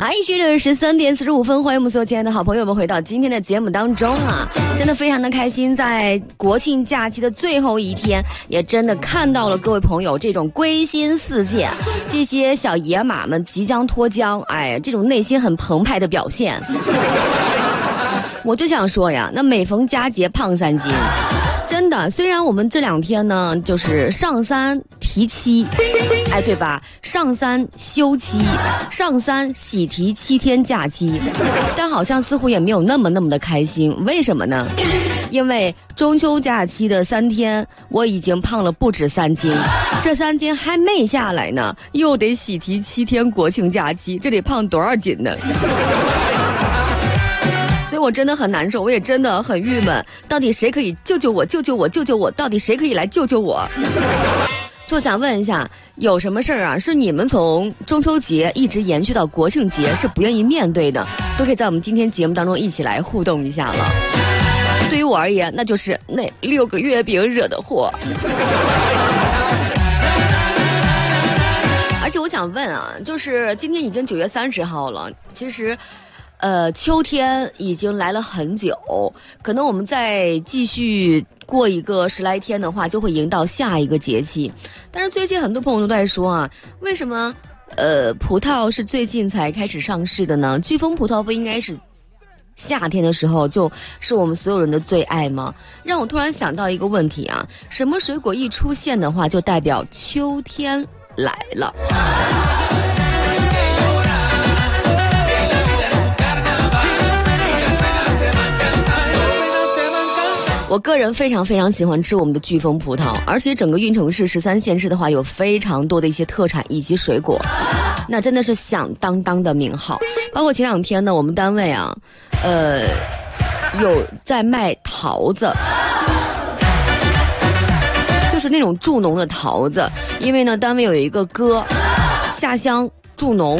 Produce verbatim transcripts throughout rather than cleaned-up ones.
还是的十三点四十五分，欢迎我们所有亲爱的好朋友们回到今天的节目当中啊！真的非常的开心，在国庆假期的最后一天，也真的看到了各位朋友这种归心似箭，这些小野马们即将脱缰，哎，这种内心很澎湃的表现。我就想说呀，那每逢佳节胖三斤。真的，虽然我们这两天呢，就是上三提七，哎，对吧？上三休七，上三喜提七天假期，但好像似乎也没有那么那么的开心。为什么呢？因为中秋假期的三天，我已经胖了不止三斤，这三斤还没下来呢，又得喜提七天国庆假期，这得胖多少斤呢？所以我真的很难受，我也真的很郁闷，到底谁可以救救我救救我救救我，到底谁可以来救救我？就想问一下，有什么事儿啊是你们从中秋节一直延续到国庆节是不愿意面对的，都可以在我们今天节目当中一起来互动一下了。对于我而言，那就是那六个月饼惹的祸。而且我想问啊，就是今天已经九月三十号了，其实呃，秋天已经来了很久，可能我们再继续过一个十来天的话，就会迎到下一个节气。但是最近很多朋友都在说啊，为什么呃葡萄是最近才开始上市的呢？飓风葡萄不应该是夏天的时候就是我们所有人的最爱吗？让我突然想到一个问题啊，什么水果一出现的话，就代表秋天来了？我个人非常非常喜欢吃我们的飓风葡萄，而且整个运城市十三县市的话有非常多的一些特产以及水果，那真的是响当当的名号。包括前两天呢，我们单位啊，呃，有在卖桃子，就是那种助农的桃子，因为呢单位有一个哥下乡助农，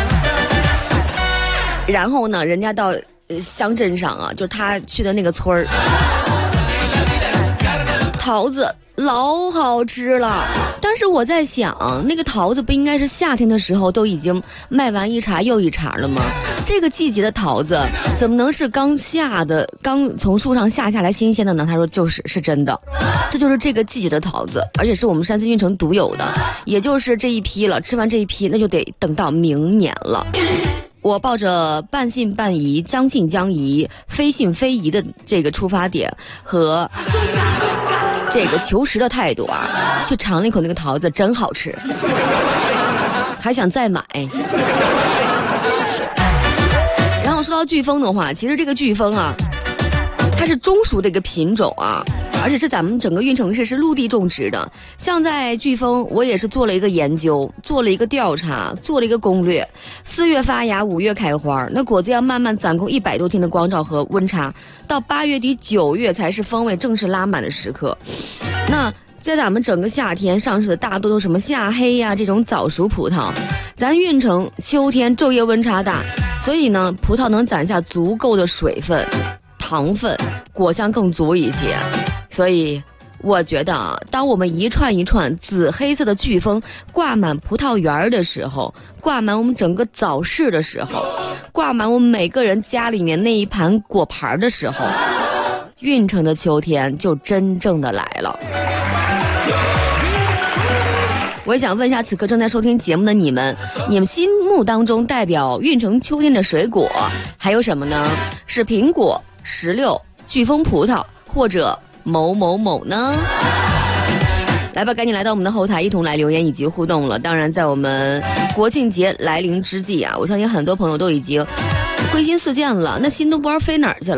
然后呢人家到乡镇上啊，就他去的那个村儿。桃子老好吃了，但是我在想，那个桃子不应该是夏天的时候都已经卖完一茬又一茬了吗？这个季节的桃子怎么能是刚下的，刚从树上下下来新鲜的呢？他说就是是真的，这就是这个季节的桃子，而且是我们山西运城独有的，也就是这一批了，吃完这一批那就得等到明年了。我抱着半信半疑、将信将疑、非信非疑的这个出发点和这个求实的态度啊，去尝了一口那个桃子，真好吃，还想再买。然后说到飓风的话，其实这个飓风啊，它是中属的一个品种啊，而且是咱们整个运城市是陆地种植的。像在飓风，我也是做了一个研究，做了一个调查，做了一个攻略。四月发芽，五月开花，那果子要慢慢攒够一百多天的光照和温差，到八月底九月才是风味正式拉满的时刻。那在咱们整个夏天上市的大多都什么夏黑呀、啊、这种早熟葡萄，咱运城秋天昼夜温差大，所以呢葡萄能攒下足够的水分、糖分，果香更足一些。所以我觉得啊，当我们一串一串紫黑色的飓风挂满葡萄园的时候，挂满我们整个早市的时候，挂满我们每个人家里面那一盘果盘的时候，运城的秋天就真正的来了。我也想问一下此刻正在收听节目的你们，你们心目当中代表运城秋天的水果还有什么呢？是苹果、石榴、飓风葡萄，或者某某某呢？来吧，赶紧来到我们的后台，一同来留言以及互动了。当然在我们国庆节来临之际啊，我相信很多朋友都已经归心似箭了，那心都不知道飞哪儿去了。